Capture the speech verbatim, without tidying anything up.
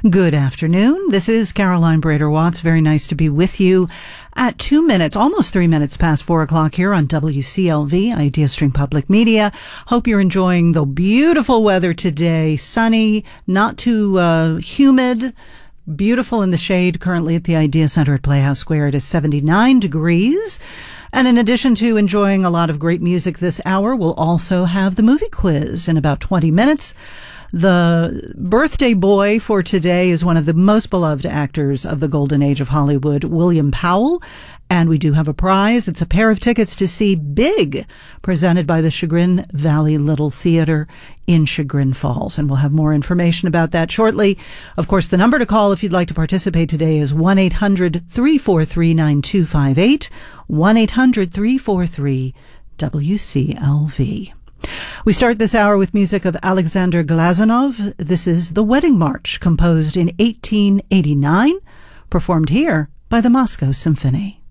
Good afternoon. This is Caroline Brader-Watts. Very nice to be with you at two minutes, almost three minutes past four o'clock here on W C L V, IdeaStream Public Media. Hope you're enjoying the beautiful weather today. Sunny, not too uh, humid, beautiful in the shade currently at the Idea Center at Playhouse Square. It is seventy-nine degrees. And in addition to enjoying a lot of great music this hour, we'll also have the movie quiz in about twenty minutes. The birthday boy for today is one of the most beloved actors of the golden age of Hollywood, William Powell. And we do have a prize. It's a pair of tickets to see Big, presented by the Chagrin Valley Little Theater in Chagrin Falls. And we'll have more information about that shortly. Of course, the number to call if you'd like to participate today is one eight hundred three four three nine two five eight, one eight hundred three four three W C L V. We start this hour with music of Alexander Glazunov. This is The Wedding March, composed in eighteen eighty-nine, performed here by the Moscow Symphony.